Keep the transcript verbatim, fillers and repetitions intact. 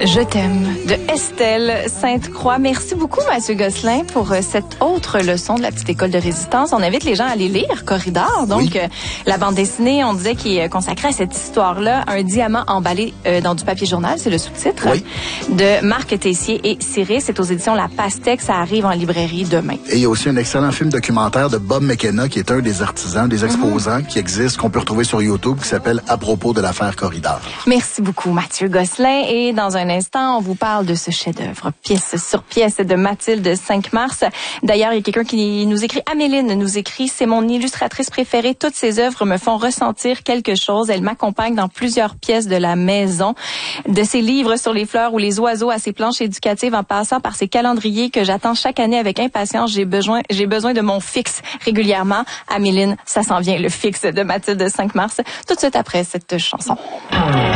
Je t'aime de Estelle Sainte-Croix. Merci beaucoup, Mathieu Gosselin, pour cette autre leçon de la petite école de résistance. On invite les gens à aller lire Corridor. Donc, oui. euh, la bande dessinée, on disait qu'il est consacré à cette histoire-là, un diamant emballé euh, dans du papier journal, c'est le sous-titre, oui. de Marc Tessier et Cyril. C'est aux éditions La Pastèque. Ça arrive en librairie demain. Et il y a aussi un excellent film documentaire de Bob McKenna, qui est un des artisans, des exposants mm-hmm. qui existent, qu'on peut retrouver sur YouTube, qui s'appelle « À propos de l'affaire Corridor ». Merci beaucoup, Mathieu Gosselin. Et dans un instant, on vous parle de ce chef-d'œuvre, pièce sur pièce de Mathilde Cinq-Mars. D'ailleurs, il y a quelqu'un qui nous écrit, Améline nous écrit, c'est mon illustratrice préférée. Toutes ses œuvres me font ressentir quelque chose. Elle m'accompagne dans plusieurs pièces de la maison. De ses livres sur les fleurs ou les oiseaux à ses planches éducatives, en passant par ses calendriers que j'attends chaque année avec impatience. J'ai besoin, j'ai besoin de mon fixe régulièrement. Améline, ça s'en vient, le fixe de Mathilde Cinq-Mars. Tout de suite après cette chanson.